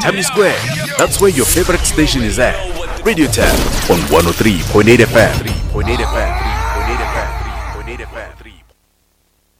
Tammy Square. That's where your favorite station is at. Radio Tab on 103.8 FM. 3.8 FM. 3.8 FM. 3.8 FM.